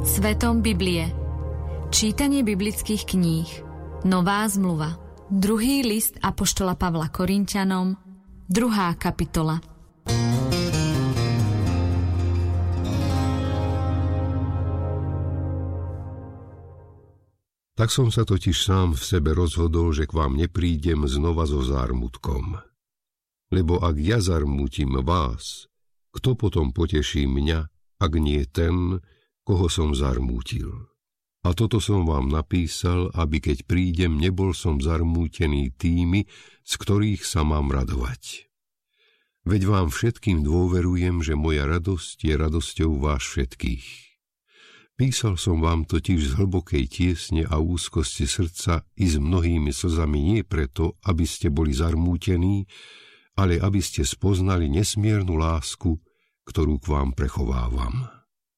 Svetom Biblie. Čítanie biblických kníh. Nová zmluva. 2. list apoštola Pavla Korinťanom, 2. kapitola. Tak som sa totiž sám v sebe rozhodol, že k vám neprídem znova so zármutkom. Lebo ak ja zarmútim vás, kto potom poteší mňa, ak nie ten, koho som zarmútil? A toto som vám napísal, aby keď prídem, nebol som zarmútený tými, z ktorých sa mám radovať. Veď vám všetkým dôverujem, že moja radosť je radosťou vás všetkých. Písal som vám totiž z hlbokej tiesne a úzkosti srdca i s mnohými slzami nie preto, aby ste boli zarmútení, ale aby ste spoznali nesmiernu lásku, ktorú k vám prechovávam.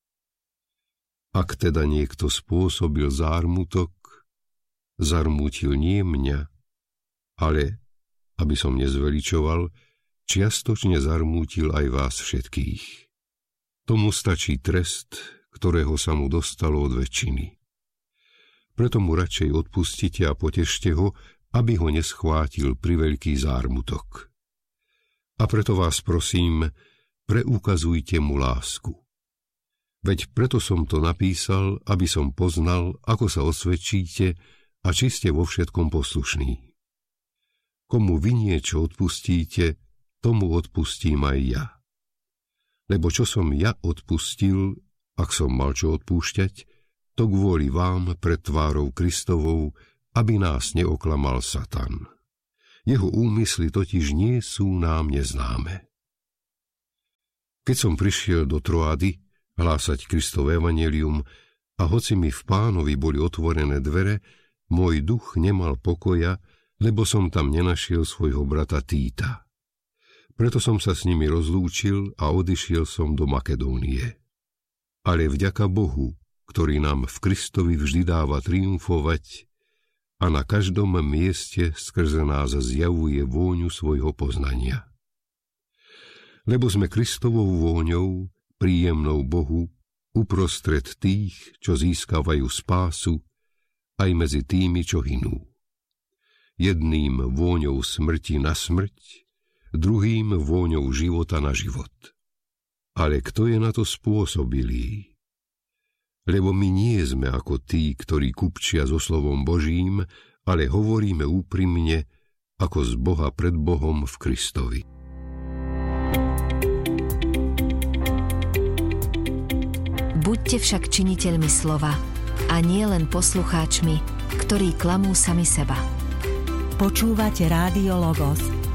Ak teda niekto spôsobil zármutok, zarmútil nie mňa, ale, aby som nezveličoval, čiastočne zarmútil aj vás všetkých. Tomu stačí trest, ktorého sa mu dostalo od väčšiny. Preto mu radšej odpustite a potešte ho, aby ho neschvátil priveľký zármutok. A preto vás prosím, preukazujte mu lásku. Veď preto som to napísal, aby som poznal, ako sa osvedčíte a či ste vo všetkom poslušní. Komu vy niečo odpustíte, tomu odpustím aj ja. Lebo čo som ja odpustil, ak som mal čo odpúšťať, to kvôli vám pred tvárou Kristovou, aby nás neoklamal Satan. Jeho úmysly totiž nie sú nám neznáme. Keď som prišiel do Troády hlásať Kristovo evanjelium a hoci mi v Pánovi boli otvorené dvere, môj duch nemal pokoja, lebo som tam nenašiel svojho brata Týta. Preto som sa s nimi rozlúčil a odišiel som do Makedónie. Ale vďaka Bohu, ktorý nám v Kristovi vždy dáva triumfovať a na každom mieste skrze nás zjavuje vôňu svojho poznania. Lebo sme Kristovou vôňou, príjemnou Bohu, uprostred tých, čo získavajú spásu, aj medzi tými, čo hynú. Jedným vôňou smrti na smrť, druhým vôňou života na život. Ale kto je na to spôsobilý? Lebo my nie sme ako tí, ktorí kupčia so slovom Božím, ale hovoríme úprimne, ako z Boha pred Bohom v Kristovi. Buďte však činiteľmi slova a nie len poslucháčmi, ktorí klamú sami seba. Počúvate Rádio Logos,